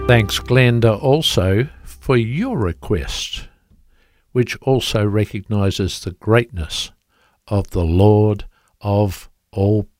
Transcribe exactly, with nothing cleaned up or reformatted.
Thanks, Glenda, also for your request, which also recognises the greatness of the Lord of all